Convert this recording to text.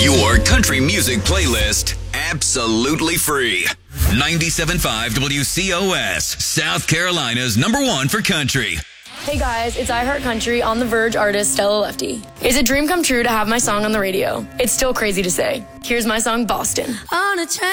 Your country music playlist, absolutely free. 97.5 WCOS, South Carolina's #1 for country. Hey guys, it's I Heart Country on The Verge artist Stella Lefty. It's a dream come true to have my song on the radio. It's still crazy to say. Here's my song, Boston. On a train.